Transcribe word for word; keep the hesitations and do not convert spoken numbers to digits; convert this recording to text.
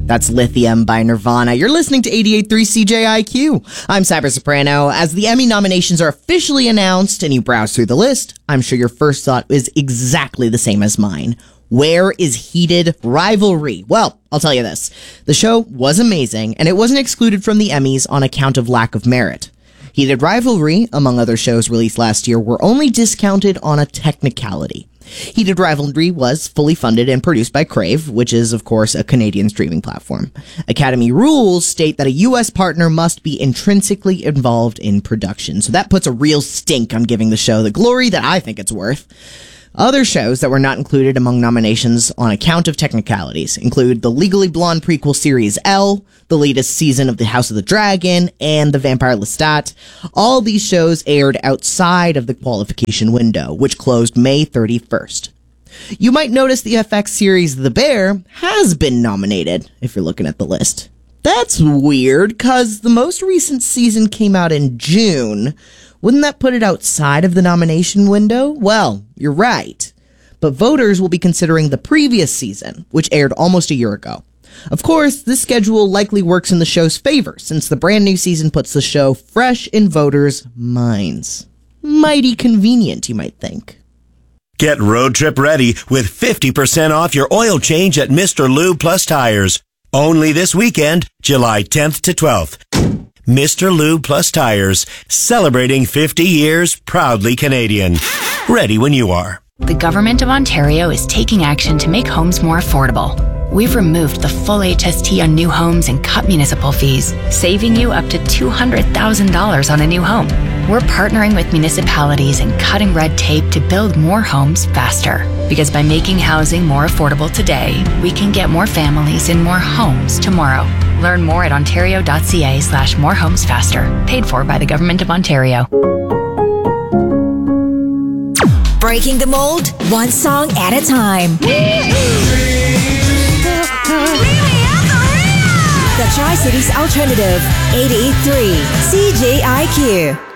That's Lithium by Nirvana. You're listening to eighty-eight point three C J I Q. I'm Cyber Soprano. As the Emmy nominations are officially announced and you browse through the list, I'm sure your first thought is exactly the same as mine. Where is Heated Rivalry? Well, I'll tell you this. The show was amazing, and it wasn't excluded from the Emmys on account of lack of merit. Heated Rivalry, among other shows released last year, were only discounted on a technicality. Heated Rivalry was fully funded and produced by Crave, which is, of course, a Canadian streaming platform. Academy rules state that a U S partner must be intrinsically involved in production, so that puts a real stink on giving the show the glory that I think it's worth. Other shows that were not included among nominations on account of technicalities include the Legally Blonde prequel series Elle, the latest season of The House of the Dragon, and The Vampire Lestat. All these shows aired outside of the qualification window, which closed May thirty-first. You might notice the F X series The Bear has been nominated, if you're looking at the list. That's weird, because the most recent season came out in June. Wouldn't that put it outside of the nomination window? Well, you're right. But voters will be considering the previous season, which aired almost a year ago. Of course, this schedule likely works in the show's favor, since the brand new season puts the show fresh in voters' minds. Mighty convenient, you might think. Get road trip ready with fifty percent off your oil change at Mister Lube Plus Tires. Only this weekend, July tenth to twelfth. Mister Lube Plus Tires, celebrating fifty years, proudly Canadian. Ready when you are. The Government of Ontario is taking action to make homes more affordable. We've removed the full H S T on new homes and cut municipal fees, saving you up to two hundred thousand dollars on a new home. We're partnering with municipalities and cutting red tape to build more homes faster. Because by making housing more affordable today, we can get more families in more homes tomorrow. Learn more at ontario.ca slash more homes faster. Paid for by the Government of Ontario. Breaking the mold, one song at a time. The Tri-Cities Alternative, eighty-eight point three C J I Q.